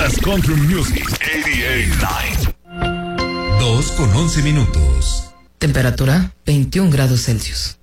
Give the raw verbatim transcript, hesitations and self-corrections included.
Best Country Music ochenta y ocho punto nueve. dos con once minutos. Temperatura veintiún grados Celsius.